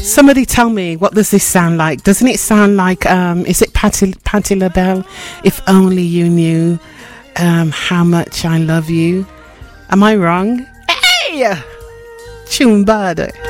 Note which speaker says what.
Speaker 1: Somebody tell me, what does this sound like? Doesn't it sound like, is it Patti LaBelle? If only you knew how much I love you. Am I wrong? Hey! Tune bad.